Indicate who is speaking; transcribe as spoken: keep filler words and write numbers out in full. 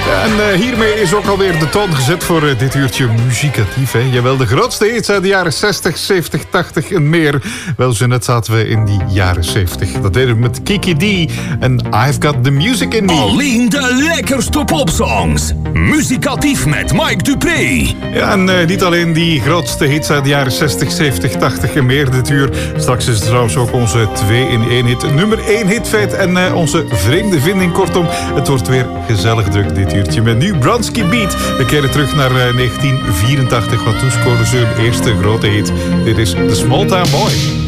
Speaker 1: En uh, hiermee is ook alweer de toon gezet voor uh, dit uurtje muzikatief. Hè? Jawel, de grootste hits uit de jaren zestig, zeventig, tachtig en meer. Wel, zo net zaten we in die jaren zeventig. Dat deden we met Kiki D en I've Got The Music In Me.
Speaker 2: Alleen de lekkerste popsongs. Muzikatief met Mike Dupree.
Speaker 1: Ja, en uh, niet alleen die grootste hits uit de jaren zestig, zeventig, tachtig en meer dit uur. Straks is het trouwens ook onze twee in één hit. Nummer één hitfeit en uh, onze vreemde vinding. Kortom, het wordt weer gezellig druk dit uurtje. Met nu Bronski Beat. We keren terug naar uh, negentien vierentachtig, want toen scoorden ze hun eerste grote hit. Dit is The Small Town Boy.